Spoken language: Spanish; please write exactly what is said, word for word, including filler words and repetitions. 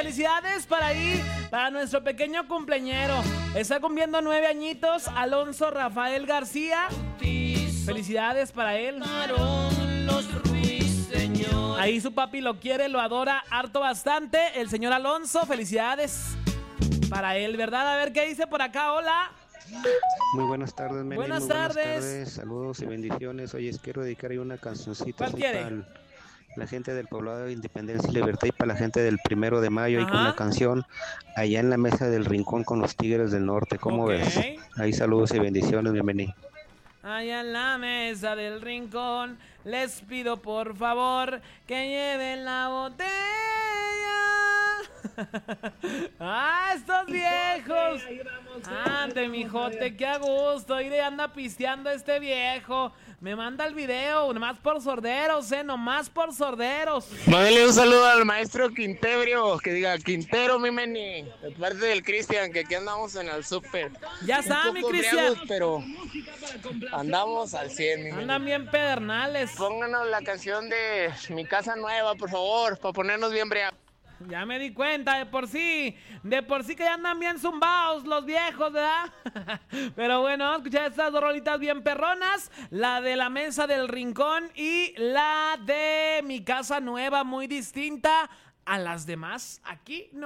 felicidades para ahí, para nuestro pequeño cumpleañero. Está cumpliendo nueve añitos, Alonso Rafael García. Felicidades para él. Ahí su papi lo quiere, lo adora harto bastante. El señor Alonso, felicidades para él, ¿verdad? A ver qué dice por acá, hola. Muy buenas tardes, Meni. Buenas, Muy tardes. buenas tardes. Saludos y bendiciones. Oye, quiero dedicar ahí una cancioncita ¿Cuál quiere? para la gente del poblado de Independencia y Libertad y para la gente del Primero de Mayo, ahí Ajá. con la canción Allá en la Mesa del Rincón con los Tigres del Norte. ¿Cómo Ok. ves? Ahí saludos y bendiciones, bienvenido. Allá en la mesa del rincón, les pido por favor que lleven la botella. ¡Ah, estos viejos! ¡Ande, mijote, qué a gusto! Iré, anda pisteando este viejo. Me manda el video, nomás por sorderos, eh, nomás por sorderos. Mándale un saludo al maestro Quintebrio, que diga Quintero, mi Meni, de parte del Cristian, que aquí andamos en el súper. Ya está, Un mi poco Cristian. briagos, pero andamos al cien, mi Meni. Andan bien pedernales. Pónganos la canción de Mi Casa Nueva, por favor, para ponernos bien briagos. Ya me di cuenta, de por sí, de por sí que ya andan bien zumbados los viejos, ¿verdad? Pero bueno, vamos a escuchar estas dos rolitas bien perronas, la de la mesa del rincón y la de Mi Casa Nueva, muy distinta a las demás. Aquí no.